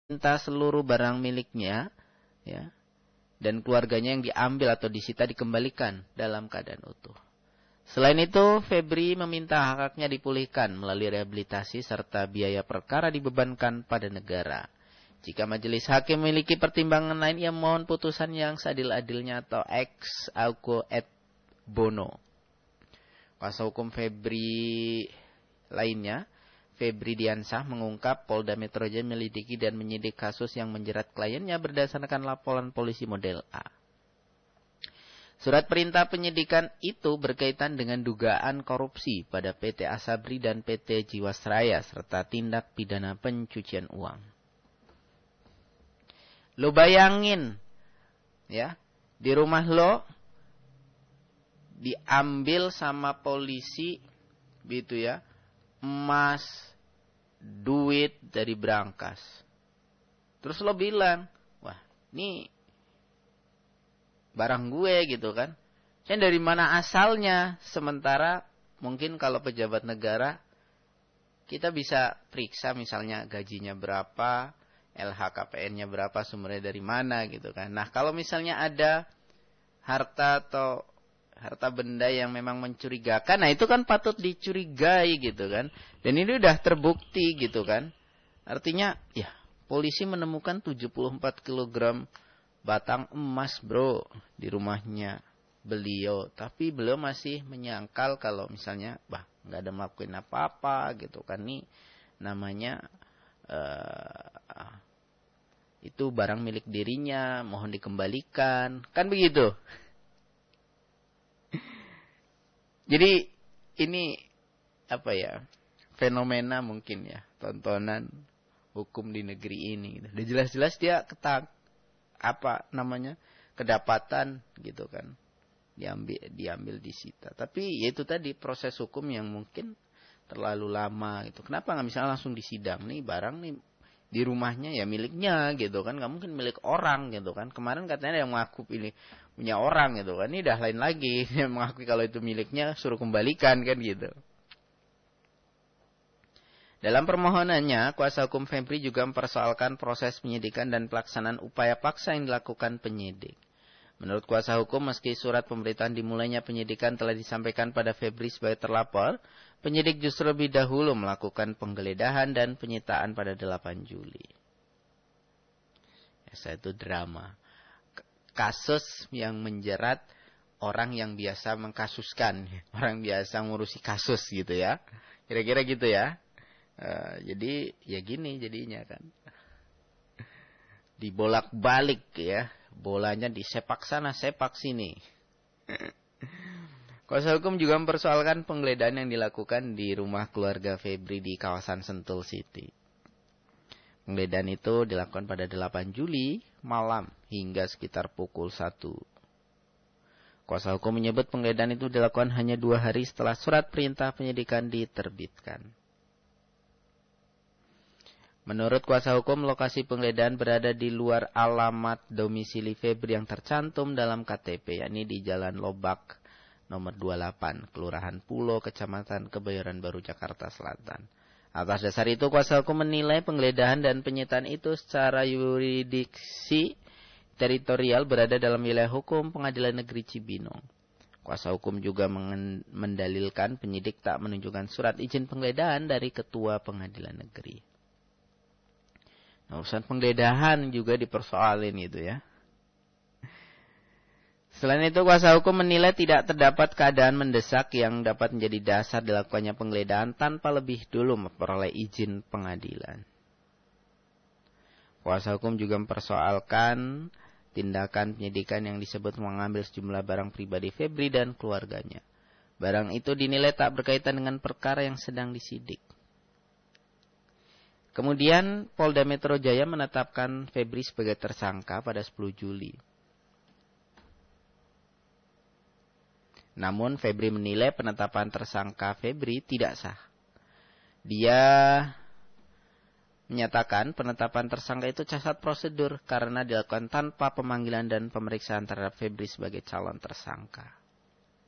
minta seluruh barang miliknya, ya, dan keluarganya yang diambil atau disita dikembalikan dalam keadaan utuh. Selain itu, Febri meminta hak-haknya dipulihkan melalui rehabilitasi serta biaya perkara dibebankan pada negara. Jika majelis hakim memiliki pertimbangan lain, ia mohon putusan yang seadil-adilnya atau ex aequo et bono. Kuasa hukum Febri lainnya, Febri Diansah, mengungkap Polda Metro Jaya melidiki dan menyidik kasus yang menjerat kliennya berdasarkan laporan polisi model A. Surat perintah penyidikan itu berkaitan dengan dugaan korupsi pada PT Asabri dan PT Jiwasraya serta tindak pidana pencucian uang. Lo bayangin, ya, di rumah lo diambil sama polisi, gitu ya, emas, duit dari brankas. Terus lo bilang, wah, ini barang gue gitu kan. Saya dari mana asalnya? Sementara mungkin kalau pejabat negara, kita bisa periksa misalnya gajinya berapa, LHKPN-nya berapa, sumbernya dari mana gitu kan. Nah, kalau misalnya ada harta atau harta benda yang memang mencurigakan, nah itu kan patut dicurigai gitu kan. Dan ini udah terbukti gitu kan. Artinya, ya, polisi menemukan 74 kg batang emas, bro, di rumahnya beliau. Tapi beliau masih menyangkal kalau misalnya, nggak ada melakukan apa-apa gitu kan. Ini namanya, itu barang milik dirinya, mohon dikembalikan. Kan begitu. Jadi ini apa ya, fenomena mungkin ya, tontonan hukum di negeri ini. Udah jelas-jelas dia kedapatan gitu kan, diambil disita. Tapi ya itu tadi proses hukum yang mungkin terlalu lama gitu. Kenapa nggak misalnya langsung disidang, nih barang nih di rumahnya ya miliknya gitu kan, nggak mungkin milik orang gitu kan. Kemarin katanya yang mengaku ini punya orang gitu kan, ini dah lain lagi. Yang mengakui kalau itu miliknya suruh kembalikan kan gitu. Dalam permohonannya, kuasa hukum Febri juga mempersoalkan proses penyidikan dan pelaksanaan upaya paksa yang dilakukan penyidik. Menurut kuasa hukum, meski surat pemberitaan dimulainya penyidikan telah disampaikan pada Febri sebagai terlapor, penyidik justru lebih dahulu melakukan penggeledahan dan penyitaan pada 8 Juli. Ya, itu drama. Kasus yang menjerat orang yang biasa mengkasuskan, orang biasa ngurusi kasus gitu ya. Kira-kira gitu ya. Jadi ya gini jadinya kan. Dibolak-balik ya. Bolanya disepak sana, sepak sini. Kuasa hukum juga mempersoalkan penggeledahan yang dilakukan di rumah keluarga Febri di kawasan Sentul City. Penggeledahan itu dilakukan pada 8 Juli malam hingga sekitar pukul 1. Kuasa hukum menyebut penggeledahan itu dilakukan hanya 2 hari setelah surat perintah penyidikan diterbitkan. Menurut kuasa hukum, lokasi penggeledahan berada di luar alamat domisili Febri yang tercantum dalam KTP, yakni di Jalan Lobak nomor 28, Kelurahan Pulo, Kecamatan Kebayoran Baru, Jakarta Selatan. Atas dasar itu, kuasa hukum menilai penggeledahan dan penyitaan itu secara yurisdiksi teritorial berada dalam wilayah hukum Pengadilan Negeri Cibinong. Kuasa hukum juga mendalilkan penyidik tak menunjukkan surat izin penggeledahan dari Ketua Pengadilan Negeri. Nah, urusan penggeledahan juga dipersoalin gitu ya. Selain itu, kuasa hukum menilai tidak terdapat keadaan mendesak yang dapat menjadi dasar dilakukannya penggeledahan tanpa lebih dulu memperoleh izin pengadilan. Kuasa hukum juga mempersoalkan tindakan penyidikan yang disebut mengambil sejumlah barang pribadi Febri dan keluarganya. Barang itu dinilai tak berkaitan dengan perkara yang sedang disidik. Kemudian Polda Metro Jaya menetapkan Febri sebagai tersangka pada 10 Juli. Namun Febri menilai penetapan tersangka Febri tidak sah. Dia menyatakan penetapan tersangka itu cacat prosedur karena dilakukan tanpa pemanggilan dan pemeriksaan terhadap Febri sebagai calon tersangka.